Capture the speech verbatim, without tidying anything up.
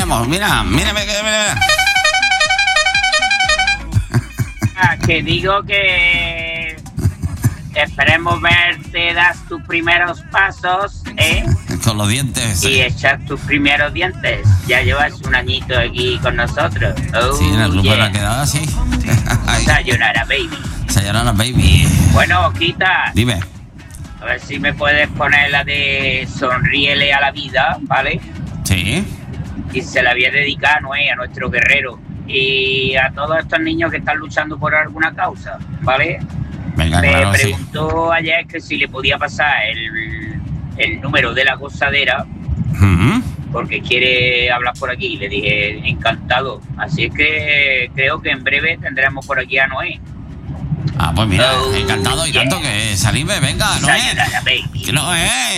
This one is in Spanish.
tenemos. Mira, mira, mira, mira. Ah, que digo que esperemos verte dar tus primeros pasos, ¿eh? Con los dientes. Y echar tus primeros dientes. Ya llevas un añito aquí con nosotros. Oh, Sí, en el grupo yeah. la quedada, sí. Sayonara, baby. Sayonara, baby. Bueno, Quita. Dime. A ver si me puedes poner la de sonríele a la vida, ¿vale? Sí. Y se la voy a dedicar a Noé, a nuestro guerrero. Y a todos estos niños que están luchando por alguna causa, ¿vale? Venga, Me claro, preguntó sí. ayer que si le podía pasar el, el número de la gozadera, uh-huh. porque quiere hablar por aquí. Le dije, encantado. Así es que creo que en breve tendremos por aquí a Noé. Ah, pues mira, Oh, encantado y yeah. tanto que salime, venga, Noé. Sayonara, baby. Que Noé.